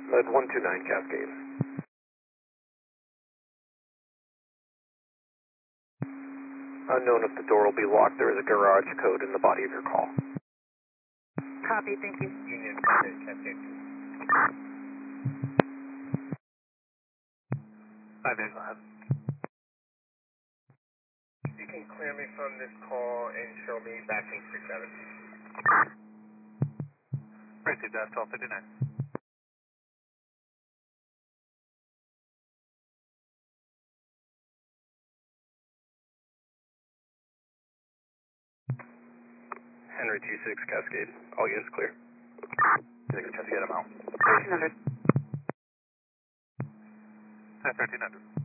Lead 129 Cascade. Unknown if the door will be locked. There is a garage code in the body of your call. Copy, thank you. Union Cascade 2. 5 days ahead. You can clear me from this call and show me backing 67. Received that, 1259. Henry 26 Cascade. All units clear. 6 Cascade, I'm out. 1300. 1300.